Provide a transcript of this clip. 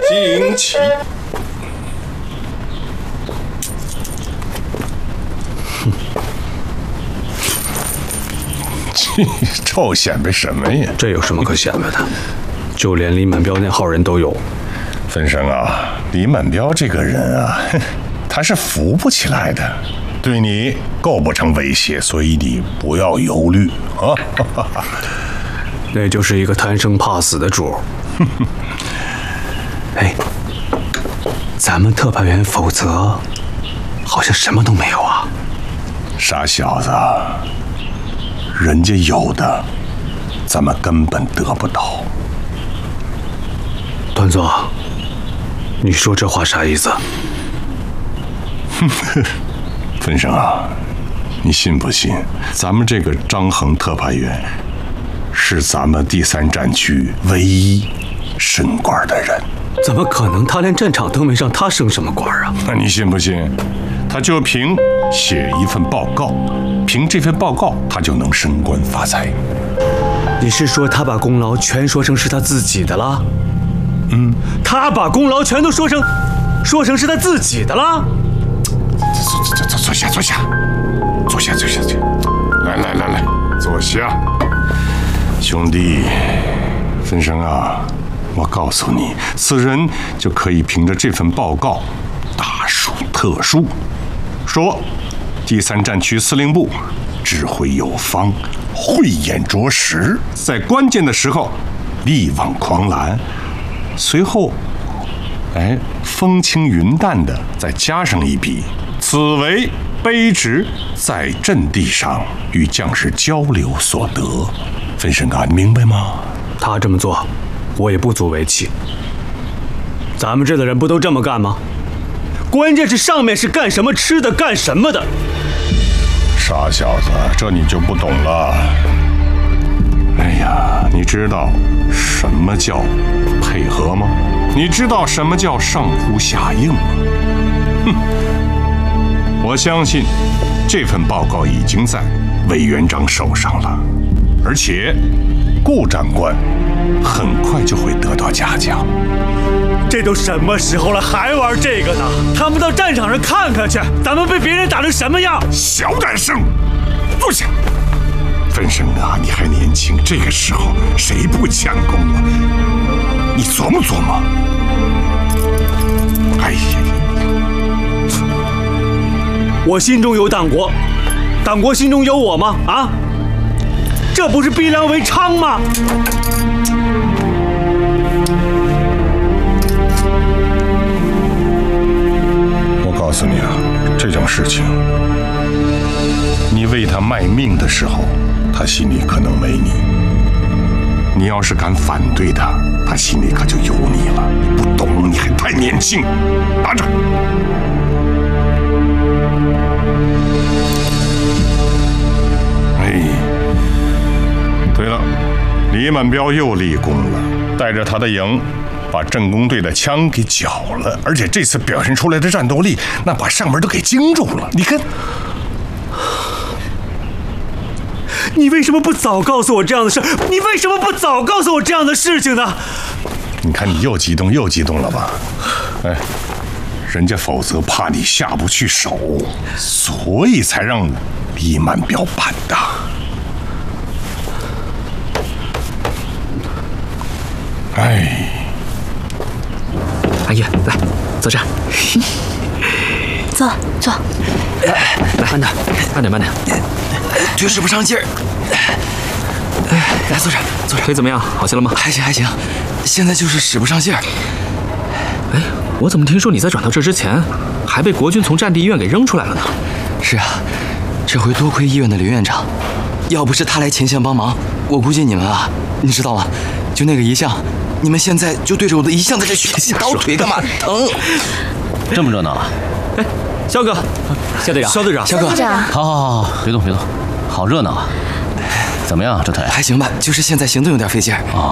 旌旗。臭显摆什么呀？ 这有什么可显摆的？就连李满彪那号人都有。 分生啊，李满彪这个人啊，他是扶不起来的，对你构不成威胁，所以你不要忧虑啊。 那就是一个贪生怕死的主。哎，咱们特派员否则好像什么都没有啊。 傻小子，人家有的，咱们根本得不到。 段座，你说这话啥意思？ 分生啊，你信不信？咱们这个张衡特派员是咱们第3战区唯一升官的人。 怎么可能？他连战场都没上，他升什么官啊？ 那你信不信？他就凭写一份报告，凭这份报告，他就能升官发财。 你是说他把功劳全说成是他自己的了？他把功劳全都说成是他自己的了？ 坐下，来，坐下。兄弟，分生啊，我告诉你，此人就可以凭着这份报告大书特书，说第3战区司令部指挥有方，慧眼卓识，在关键的时候力挽狂澜，随后风轻云淡的再加上一笔，此为卑职在阵地上与将士交流所得。分生啊，你明白吗？ 他这么做，我也不足为奇。咱们这的人不都这么干吗？关键是上面是干什么吃的，干什么的。 傻小子，这你就不懂了。哎呀，你知道什么叫配合吗？你知道什么叫上呼下应吗？我相信这份报告已经在委员长手上了，而且顾长官很快就会得到嘉奖。 这都什么时候了，还玩这个呢？他们到战场上看看去，咱们被别人打成什么样？ 小点声，坐下。分生啊，你还年轻，这个时候谁不抢功啊？你琢磨琢磨。哎呀， 我心中有党国，党国心中有我吗？啊，这不是逼良为娼吗？ 我告诉你啊，这种事情，你为他卖命的时候，他心里可能没你；你要是敢反对他，他心里可就有你了。你不懂，你还太年轻。拿着。哎，对了，李满彪又立功了，带着他的营把镇公队的枪给缴了，而且这次表现出来的战斗力，那把上面都给惊住了。你看， 你为什么不早告诉我这样的事？你为什么不早告诉我这样的事情呢？ 你看你又激动了吧？哎，人家否则怕你下不去手，所以才让李满彪办的。哎， 阿姨，来，坐这儿。 坐。 来，慢点， 腿使不上劲儿。来，坐这儿。 腿怎么样？好些了吗？ 还行，现在就是使不上劲儿。 哎，我怎么听说你在转到这之前，还被国军从战地医院给扔出来了呢？ 是啊，这回多亏医院的刘院长，要不是他来前线帮忙，我估计你们啊，你知道吗？就那个遗像，你们现在就对着我的遗像在这倒腿干嘛？疼！ 这么热闹啊！ 哎，肖哥，肖队长， 肖哥， 好，别动，好热闹啊！怎么样，这腿？ 还行吧，就是现在行动有点费劲儿。